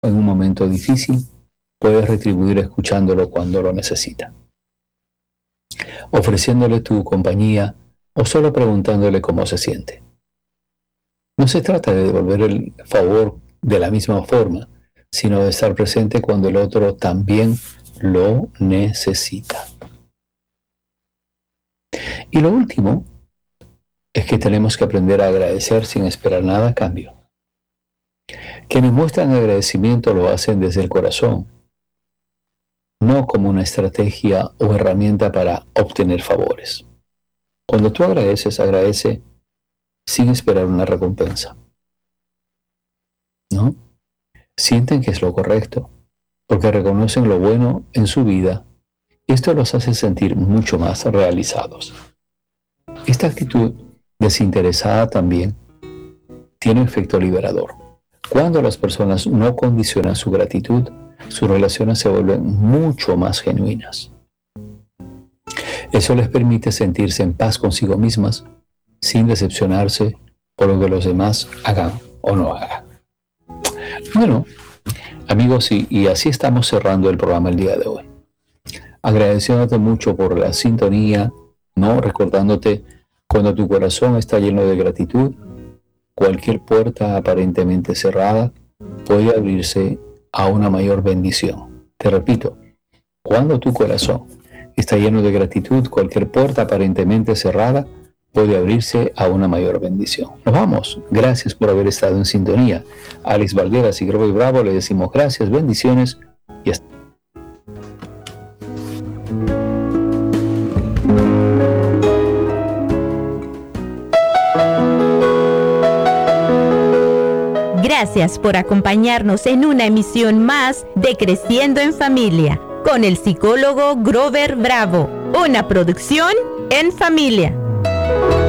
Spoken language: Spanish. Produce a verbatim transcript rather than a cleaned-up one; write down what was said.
en un momento difícil, puedes retribuir escuchándolo cuando lo necesita, ofreciéndole tu compañía o solo preguntándole cómo se siente. No se trata de devolver el favor de la misma forma, sino de estar presente cuando el otro también lo necesita. Y lo último es que tenemos que aprender a agradecer sin esperar nada a cambio. Quienes muestran agradecimiento lo hacen desde el corazón, no como una estrategia o herramienta para obtener favores. Cuando tú agradeces, agradece sin esperar una recompensa, ¿no? Sienten que es lo correcto, porque reconocen lo bueno en su vida y esto los hace sentir mucho más realizados. Esta actitud desinteresada también tiene efecto liberador. Cuando las personas no condicionan su gratitud, sus relaciones se vuelven mucho más genuinas. Eso les permite sentirse en paz consigo mismas, sin decepcionarse por lo que los demás hagan o no hagan. Bueno, amigos, y, y así estamos cerrando el programa el día de hoy. Agradeciéndote mucho por la sintonía, ¿no? Recordándote, cuando tu corazón está lleno de gratitud, cualquier puerta aparentemente cerrada puede abrirse a una mayor bendición. Te repito, cuando tu corazón está lleno de gratitud, cualquier puerta aparentemente cerrada puede abrirse a una mayor bendición. Nos vamos. Gracias por haber estado en sintonía. Alex Valderas y Grover Bravo le decimos gracias, bendiciones y hasta. Gracias por acompañarnos en una emisión más de Creciendo en Familia con el psicólogo Grover Bravo, una producción en familia.